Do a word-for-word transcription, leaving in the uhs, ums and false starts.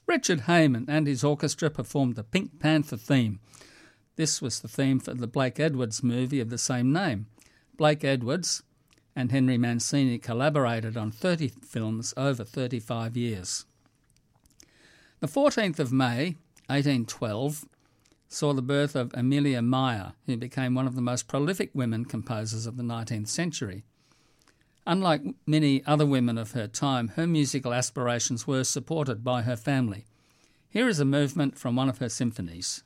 Richard Heyman and his orchestra performed the Pink Panther theme. This was the theme for the Blake Edwards movie of the same name. Blake Edwards and Henry Mancini collaborated on thirty films over thirty-five years. The fourteenth of May, eighteen twelve, saw the birth of Amelia Meyer, who became one of the most prolific women composers of the nineteenth century. Unlike many other women of her time, her musical aspirations were supported by her family. Here is a movement from one of her symphonies.